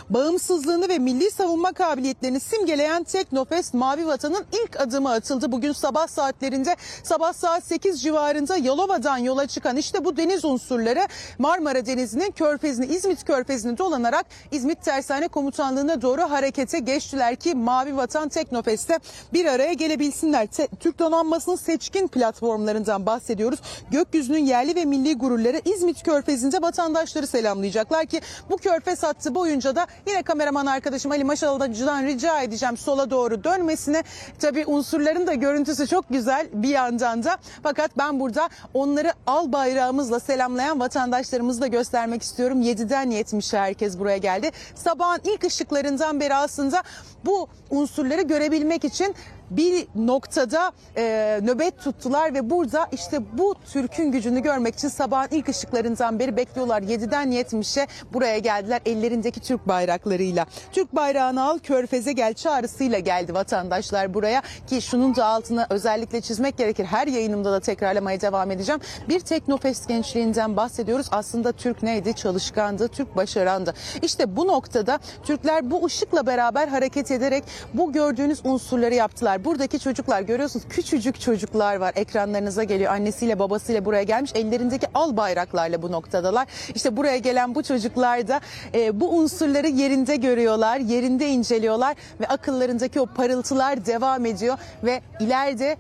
Bağımsızlığını ve milli savunma kabiliyetlerini simgeleyen Teknofest Mavi Vatan'ın ilk adımı atıldı. Bugün sabah saatlerinde, sabah saat 8 civarında Yalova'dan yola çıkan işte bu deniz unsurları Marmara Denizi'nin körfezini, İzmit Körfezi'ni dolanarak İzmit Tersane Komutanlığı'na doğru harekete geçtiler ki Mavi Vatan Teknofest'te bir araya gelebilsinler. Türk donanmasının seçkin platformlarından bahsediyoruz. Gökyüzünün yerli ve milli gururları İzmit Körfezi'nde vatandaşları selamlayacaklar ki bu körfez hattı boyunca da yine kameraman arkadaşım Ali Maşalıcı'dan rica edeceğim sola doğru dönmesine. Tabii unsurların da görüntüsü çok güzel bir yandan da. Fakat ben burada onları al bayrağımızla selamlayan vatandaşlarımızı da göstermek istiyorum. 7'den 70'e herkes buraya geldi. Sabahın ilk ışıklarından beri aslında bu unsurları görebilmek için bir noktada nöbet tuttular ve burada işte bu Türk'ün gücünü görmek için sabahın ilk ışıklarından beri bekliyorlar. 7'den 70'e buraya geldiler ellerindeki Türk bayraklarıyla. Türk bayrağını al, körfeze gel çağrısıyla geldi vatandaşlar buraya ki şunun da altını özellikle çizmek gerekir. Her yayınımda da tekrarlamaya devam edeceğim. Bir Teknofest gençliğinden bahsediyoruz. Aslında Türk neydi? Çalışkandı, Türk başarandı. İşte bu noktada Türkler bu ışıkla beraber hareket ederek bu gördüğünüz unsurları yaptılar. Buradaki çocuklar görüyorsunuz, küçücük çocuklar var, ekranlarınıza geliyor, annesiyle babasıyla buraya gelmiş, ellerindeki al bayraklarla bu noktadalar. İşte buraya gelen bu çocuklar da bu unsurları yerinde görüyorlar, yerinde inceliyorlar ve akıllarındaki o parıltılar devam ediyor ve ileride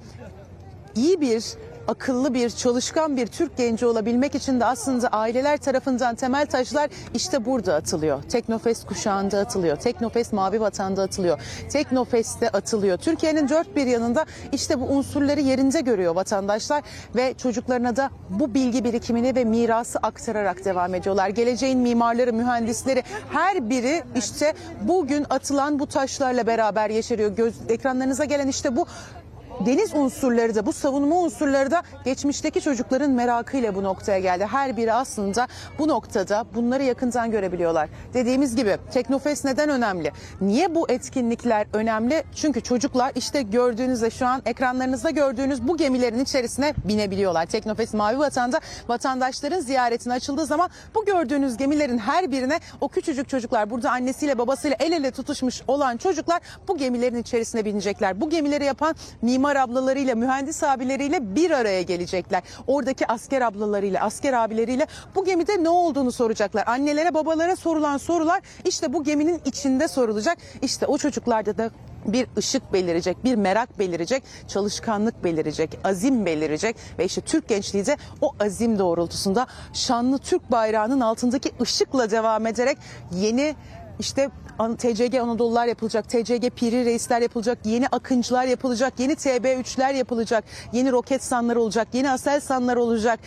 iyi bir, akıllı bir, çalışkan bir Türk genci olabilmek için de aslında aileler tarafından temel taşlar işte burada atılıyor. Teknofest kuşağında atılıyor. Teknofest Mavi Vatan'da atılıyor. Teknofest'te atılıyor. Türkiye'nin dört bir yanında işte bu unsurları yerinde görüyor vatandaşlar ve çocuklarına da bu bilgi birikimini ve mirası aktararak devam ediyorlar. Geleceğin mimarları, mühendisleri her biri işte bugün atılan bu taşlarla beraber yeşeriyor. Ekranlarınıza gelen işte bu deniz unsurları da, bu savunma unsurları da geçmişteki çocukların merakıyla bu noktaya geldi. Her biri aslında bu noktada bunları yakından görebiliyorlar. Dediğimiz gibi Teknofest neden önemli? Niye bu etkinlikler önemli? Çünkü çocuklar işte gördüğünüzde şu an ekranlarınızda gördüğünüz bu gemilerin içerisine binebiliyorlar. Teknofest Mavi Vatan'da vatandaşların ziyaretine açıldığı zaman bu gördüğünüz gemilerin her birine o küçücük çocuklar, burada annesiyle babasıyla el ele tutuşmuş olan çocuklar bu gemilerin içerisine binecekler. Bu gemileri yapan mimar ablalarıyla, mühendis abileriyle bir araya gelecekler. Oradaki asker ablalarıyla, asker abileriyle bu gemide ne olduğunu soracaklar. Annelere, babalara sorulan sorular işte bu geminin içinde sorulacak. İşte o çocuklarda da bir ışık belirecek, bir merak belirecek, çalışkanlık belirecek, azim belirecek ve işte Türk gençliği de o azim doğrultusunda şanlı Türk bayrağının altındaki ışıkla devam ederek yeni işte TCG Anadolular yapılacak, TCG Piri Reisler yapılacak, yeni Akıncılar yapılacak, yeni TB3'ler yapılacak, yeni Roketsanlar olacak, yeni Aselsanlar olacak,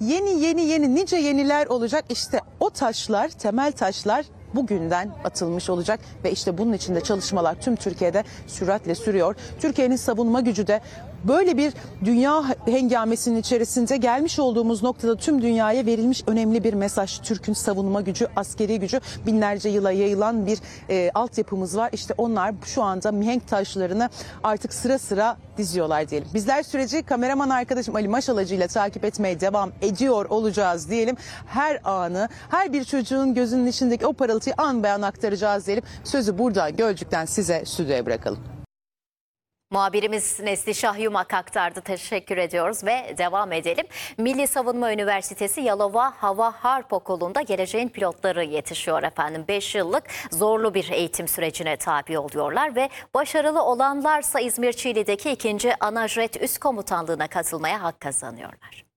yeni nice yeniler olacak. İşte o taşlar, temel taşlar bugünden atılmış olacak ve işte bunun için de çalışmalar tüm Türkiye'de süratle sürüyor. Türkiye'nin savunma gücü de böyle bir dünya hengamesinin içerisinde gelmiş olduğumuz noktada tüm dünyaya verilmiş önemli bir mesaj. Türk'ün savunma gücü, askeri gücü, binlerce yıla yayılan bir altyapımız var. İşte onlar şu anda mihenk taşlarını artık sıra sıra diziyorlar diyelim. Bizler süreci kameraman arkadaşım Ali Maşalıcı ile takip etmeye devam ediyor olacağız diyelim. Her anı, her bir çocuğun gözünün içindeki o parıltıyı an be an aktaracağız diyelim. Sözü burada Gölcük'ten size stüdyoya bırakalım. Muhabirimiz Neslişah Yumak aktardı. Teşekkür ediyoruz ve devam edelim. Milli Savunma Üniversitesi Yalova Hava Harp Okulu'nda geleceğin pilotları yetişiyor efendim. 5 yıllık zorlu bir eğitim sürecine tabi oluyorlar ve başarılı olanlarsa İzmir Çiğli'deki 2. Anajet Üst Komutanlığı'na katılmaya hak kazanıyorlar.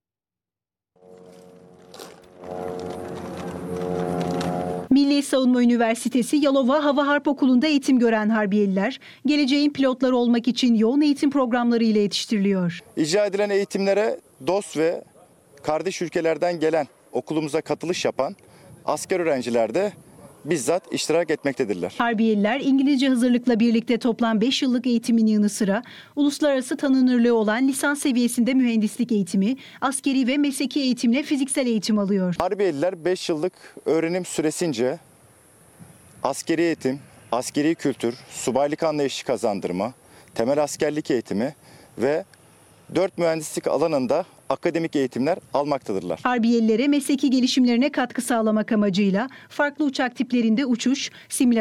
Milli Savunma Üniversitesi Yalova Hava Harp Okulu'nda eğitim gören harbiyeliler, geleceğin pilotları olmak için yoğun eğitim programları ile yetiştiriliyor. İcra edilen eğitimlere dost ve kardeş ülkelerden gelen, okulumuza katılış yapan asker öğrenciler de bizzat iştirak etmektedirler. Harbiyeliler İngilizce hazırlıkla birlikte toplam 5 yıllık eğitimin yanı sıra uluslararası tanınırlığı olan lisans seviyesinde mühendislik eğitimi, askeri ve mesleki eğitimle fiziksel eğitim alıyor. Harbiyeliler 5 yıllık öğrenim süresince askeri eğitim, askeri kültür, subaylık anlayışı kazandırma, temel askerlik eğitimi ve 4 mühendislik alanında akademik eğitimler almaktadırlar. Harbiyelilere mesleki gelişimlerine katkı sağlamak amacıyla farklı uçak tiplerinde uçuş, simülasyon,